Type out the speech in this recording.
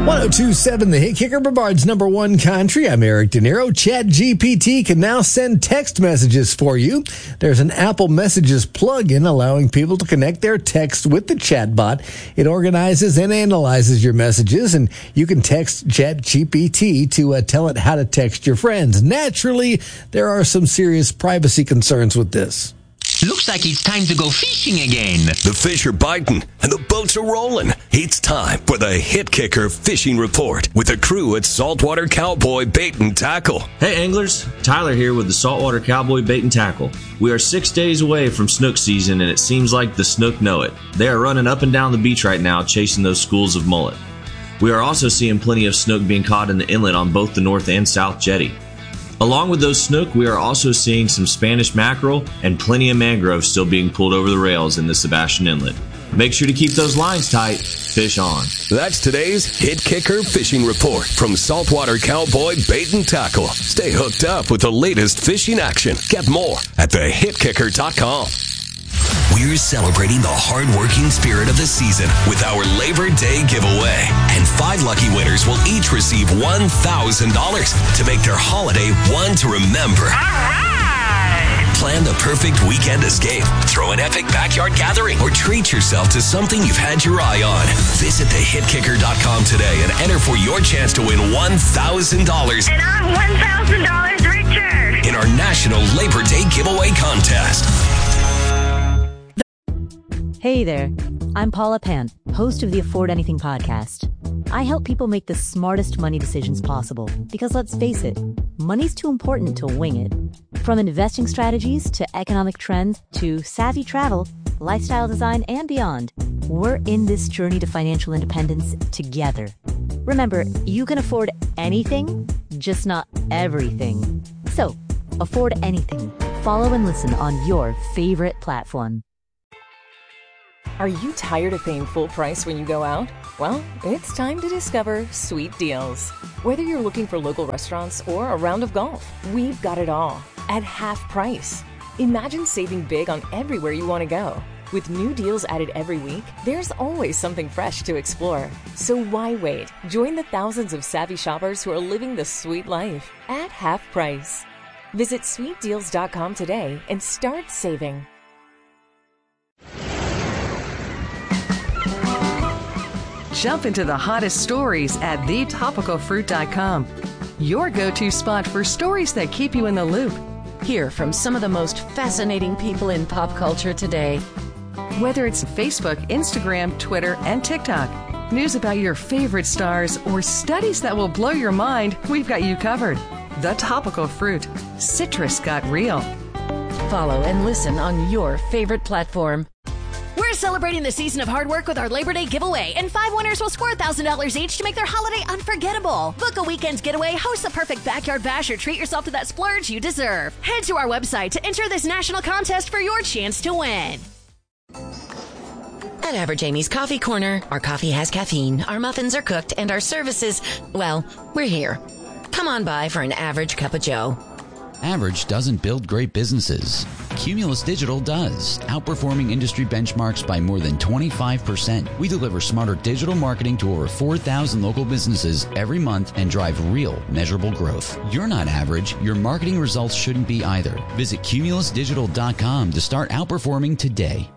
1027, the Hit Kicker, Brevard's number one country. I'm Eric De Niro. ChatGPT can now send text messages for you. There's an Apple Messages plugin allowing people to connect their text with the chatbot. It organizes and analyzes your messages, and you can text ChatGPT to tell it how to text your friends. Naturally, there are some serious privacy concerns with this. Looks like it's time to go fishing again. The fish are biting and the boats are rolling. It's time for the Hit Kicker Fishing Report with the crew at Saltwater Cowboy Bait and Tackle. Hey anglers, Tyler here with the Saltwater Cowboy Bait and Tackle. We are 6 days away from snook season and it seems like the snook know it. They are running up and down the beach right now chasing those schools of mullet. We are also seeing plenty of snook being caught in the inlet on both the north and south jetty. Along with those snook, we are also seeing some Spanish mackerel and plenty of mangrove still being pulled over the rails in the Sebastian Inlet. Make sure to keep those lines tight. Fish on. That's today's Hit Kicker Fishing Report from Saltwater Cowboy Bait and Tackle. Stay hooked up with the latest fishing action. Get more at thehitkicker.com. We're celebrating the hard-working spirit of the season with our Labor Day giveaway. And 5 lucky winners will each receive $1,000 to make their holiday one to remember. All right! Plan the perfect weekend escape, throw an epic backyard gathering, or treat yourself to something you've had your eye on. Visit thehitkicker.com today and enter for your chance to win $1,000. And I'm $1,000 richer! In our National Labor Day giveaway contest. Hey there, I'm Paula Pant, host of the Afford Anything podcast. I help people make the smartest money decisions possible because let's face it, money's too important to wing it. From investing strategies to economic trends to savvy travel, lifestyle design, and beyond, we're in this journey to financial independence together. Remember, you can afford anything, just not everything. So, afford anything. Follow and listen on your favorite platform. Are you tired of paying full price when you go out? Well, it's time to discover Sweet Deals. Whether you're looking for local restaurants or a round of golf, we've got it all at half price. Imagine saving big on everywhere you want to go. With new deals added every week, there's always something fresh to explore. So why wait? Join the thousands of savvy shoppers who are living the sweet life at half price. Visit sweetdeals.com today and start saving. Jump into the hottest stories at thetopicalfruit.com. Your go-to spot for stories that keep you in the loop. Hear from some of the most fascinating people in pop culture today. Whether it's Facebook, Instagram, Twitter, and TikTok, news about your favorite stars, or studies that will blow your mind, we've got you covered. The Topical Fruit. Citrus got real. Follow and listen on your favorite platform. We're celebrating the season of hard work with our Labor Day giveaway, and 5 winners will score $1,000 each to make their holiday unforgettable. Book a weekend's getaway, host a perfect backyard bash, or treat yourself to that splurge you deserve. Head to our website to enter this national contest for your chance to win. At Average Amy's Coffee Corner, our coffee has caffeine, our muffins are cooked, and our services, well, we're here. Come on by for an average cup of joe. Average doesn't build great businesses. Cumulus Digital does, outperforming industry benchmarks by more than 25%. We deliver smarter digital marketing to over 4,000 local businesses every month and drive real, measurable growth. You're not average. Your marketing results shouldn't be either. Visit cumulusdigital.com to start outperforming today.